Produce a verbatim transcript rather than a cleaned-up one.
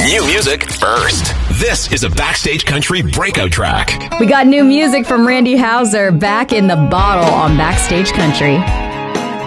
New music first. This is a Backstage Country breakout track. We got new music from Randy Houser, Back in the Bottle on Backstage Country.